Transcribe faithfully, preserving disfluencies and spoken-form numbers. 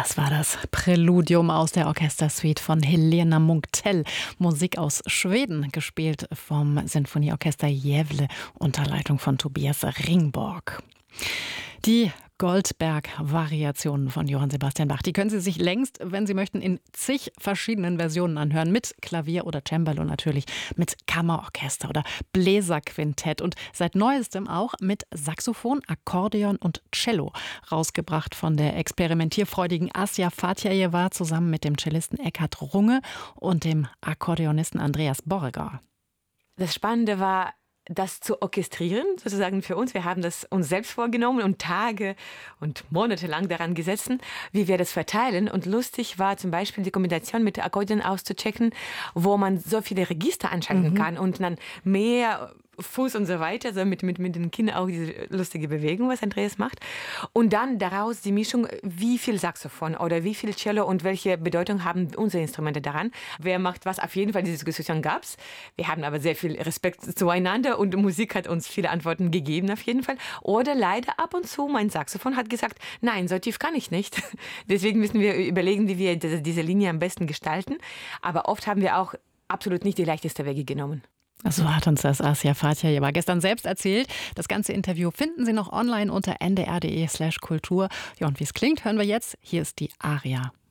Das war das Präludium aus der Orchestersuite von Helena Munktell. Musik aus Schweden, gespielt vom Sinfonieorchester Gävle unter Leitung von Tobias Ringborg. Die Goldberg-Variationen von Johann Sebastian Bach, die können Sie sich längst, wenn Sie möchten, in zig verschiedenen Versionen anhören. Mit Klavier oder Cembalo natürlich, mit Kammerorchester oder Bläserquintett und seit neuestem auch mit Saxophon, Akkordeon und Cello. Rausgebracht von der experimentierfreudigen Asja Fatjajewa zusammen mit dem Cellisten Eckhard Runge und dem Akkordeonisten Andreas Borregaard. Das Spannende war, das zu orchestrieren, sozusagen für uns. Wir haben das uns selbst vorgenommen und Tage und Monate lang daran gesessen, wie wir das verteilen. Und lustig war zum Beispiel die Kombination mit Akkordeon auszuchecken, wo man so viele Register anschalten mhm. kann und dann mehr Fuß und so weiter, so mit, mit, mit den Kindern auch diese lustige Bewegung, was Andreas macht. Und dann daraus die Mischung, wie viel Saxophon oder wie viel Cello und welche Bedeutung haben unsere Instrumente daran. Wer macht was? Auf jeden Fall, diese Diskussion gab es. Wir haben aber sehr viel Respekt zueinander und Musik hat uns viele Antworten gegeben auf jeden Fall. Oder leider ab und zu, mein Saxophon hat gesagt, nein, so tief kann ich nicht. Deswegen müssen wir überlegen, wie wir diese Linie am besten gestalten. Aber oft haben wir auch absolut nicht die leichteste Wege genommen. So hat uns das Asja Fatjajewa gestern selbst erzählt. Das ganze Interview finden Sie noch online unter n d r punkt d e slash kultur. Ja, und wie es klingt, hören wir jetzt. Hier ist die Aria.